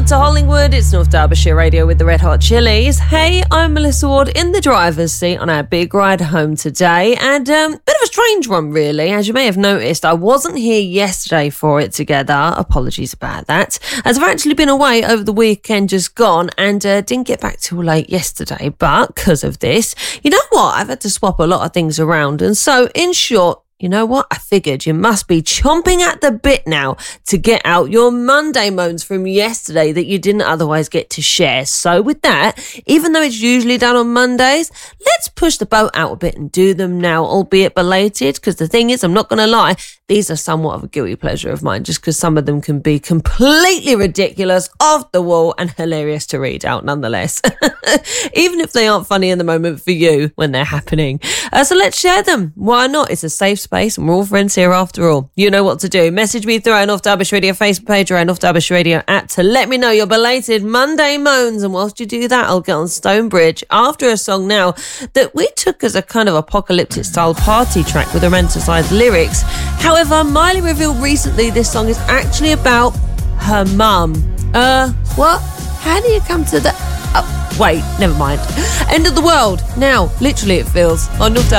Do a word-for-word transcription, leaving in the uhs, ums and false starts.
to Hollingwood. It's North Derbyshire Radio with the Red Hot Chilies. Hey, I'm Melissa Ward in the driver's seat on our big ride home today. And um, bit of a strange one, really. As you may have noticed, I wasn't here yesterday for it together. Apologies about that. As I've actually been away over the weekend just gone and uh, didn't get back till late yesterday. But because of this, you know what? I've had to swap a lot of things around. And so, in short, you know what? I figured you must be chomping at the bit now to get out your Monday moans from yesterday that you didn't otherwise get to share. So with that, even though it's usually done on Mondays, let's push the boat out a bit and do them now, albeit belated, because the thing is, I'm not going to lie, these are somewhat of a guilty pleasure of mine, just because some of them can be completely ridiculous, off the wall, and hilarious to read out nonetheless. Even if they aren't funny in the moment for you when they're happening. Uh, so let's share them. Why not? It's a safe space and we're all friends here after all. You know what to do. Message me through our North Derbyshire Radio Facebook page or our North Derbyshire Radio app to let me know your belated Monday moans. And whilst you do that, I'll get on Stonebridge after a song now that we took as a kind of apocalyptic style party track with romanticised lyrics. However, Miley revealed recently this song is actually about her mum. Uh, what? How do you come to that? Oh, wait, never mind. End of the world. Now, literally it feels. On North